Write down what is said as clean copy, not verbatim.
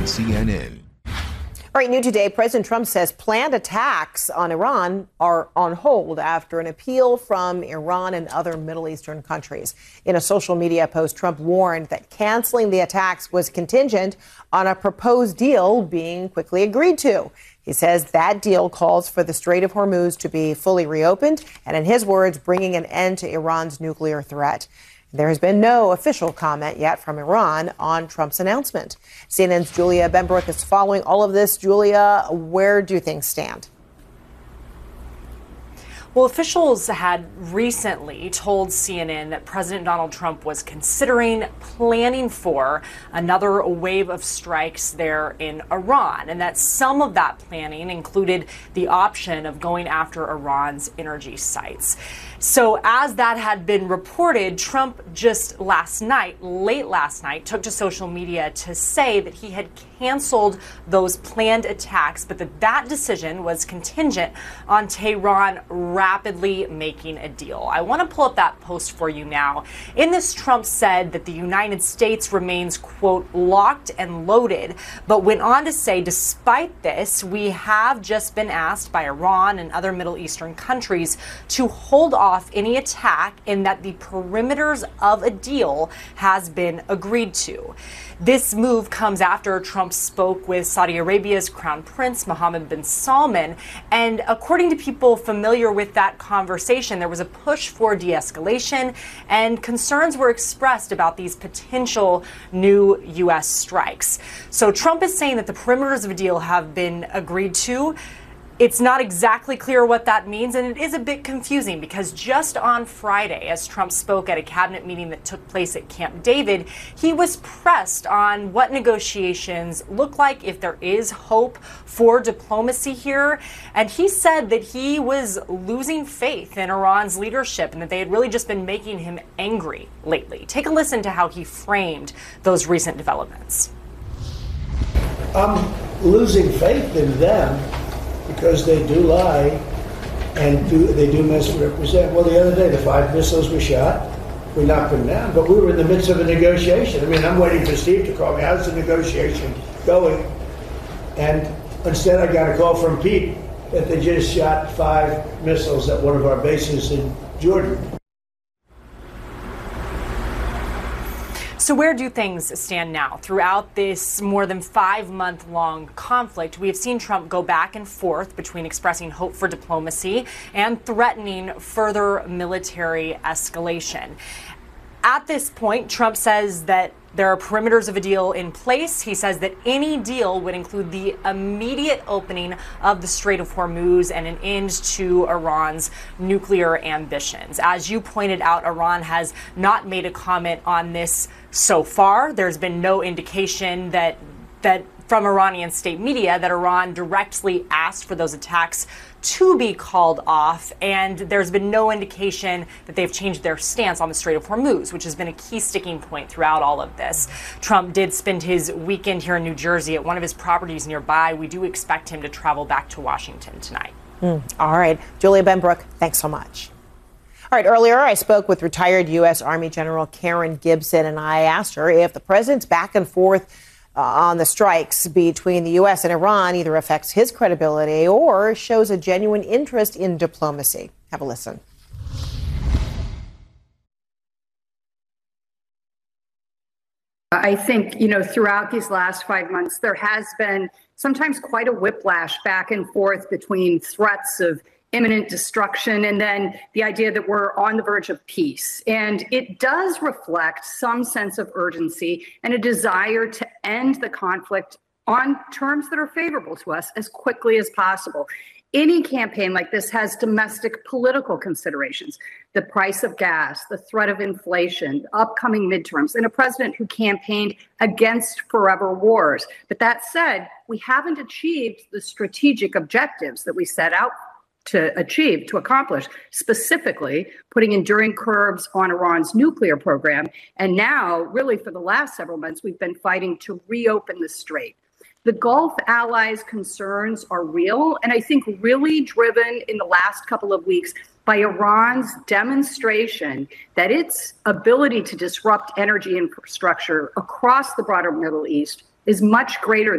CNN. All right, new today, President Trump says planned attacks on Iran are on hold after an appeal from Iran and other Middle Eastern countries. In a social media post, Trump warned that canceling the attacks was contingent on a proposed deal being quickly agreed to. He says that deal calls for the Strait of Hormuz to be fully reopened and, in his words, bringing an end to Iran's nuclear threat. There has been no official comment yet from Iran on Trump's announcement. CNN's Julia Benbrook is following all of this. Julia, where do things stand? Well, officials had recently told CNN that President Donald Trump was planning for another wave of strikes there in Iran, and that some of that planning included the option of going after Iran's energy sites. So as that had been reported, Trump just late last night, took to social media to say that he had canceled those planned attacks, but that decision was contingent on Tehran rapidly making a deal. I want to pull up that post for you now. In this, Trump said that the United States remains, quote, locked and loaded, but went on to say, despite this, we have just been asked by Iran and other Middle Eastern countries to hold off any attack and that the perimeters of a deal has been agreed to. This move comes after Trump spoke with Saudi Arabia's Crown Prince Mohammed bin Salman, and according to people familiar with that conversation, there was a push for de-escalation and concerns were expressed about these potential new U.S. strikes. So Trump is saying that the perimeters of a deal have been agreed to. It's not exactly clear what that means, and it is a bit confusing because just on Friday, as Trump spoke at a cabinet meeting that took place at Camp David, he was pressed on what negotiations look like, if there is hope for diplomacy here. And he said that he was losing faith in Iran's leadership and that they had really just been making him angry lately. Take a listen to how he framed those recent developments. I'm losing faith in them, because they do lie and they do misrepresent. Well, the other day, the 5 missiles were shot. We knocked them down, but we were in the midst of a negotiation. I mean, I'm waiting for Steve to call me. How's the negotiation going? And instead, I got a call from Pete that they just shot 5 missiles at one of our bases in Jordan. So where do things stand now? Throughout this more than 5-month-long conflict, we have seen Trump go back and forth between expressing hope for diplomacy and threatening further military escalation. At this point, Trump says that there are perimeters of a deal in place. He says that any deal would include the immediate opening of the Strait of Hormuz and an end to Iran's nuclear ambitions. As you pointed out, Iran has not made a comment on this so far. There's been no indication that from Iranian state media that Iran directly asked for those attacks to be called off, and there's been no indication that they've changed their stance on the Strait of Hormuz, which has been a key sticking point throughout all of this. Trump did spend his weekend here in New Jersey at one of his properties nearby. We do expect him to travel back to Washington tonight. All right. Julia Benbrook, thanks so much. All right, earlier I spoke with retired U.S. Army General Karen Gibson, and I asked her if the president's back and forth on the strikes between the U.S. and Iran either affects his credibility or shows a genuine interest in diplomacy. Have a listen. I think, throughout these last 5 months, there has been sometimes quite a whiplash back and forth between threats of imminent destruction and then the idea that we're on the verge of peace. And it does reflect some sense of urgency and a desire to end the conflict on terms that are favorable to us as quickly as possible. Any campaign like this has domestic political considerations, the price of gas, the threat of inflation, upcoming midterms, and a president who campaigned against forever wars. But that said, we haven't achieved the strategic objectives that we set out to accomplish, specifically putting enduring curbs on Iran's nuclear program. And now, really for the last several months, we've been fighting to reopen the strait. The Gulf allies' concerns are real, and I think really driven in the last couple of weeks by Iran's demonstration that its ability to disrupt energy infrastructure across the broader Middle East is much greater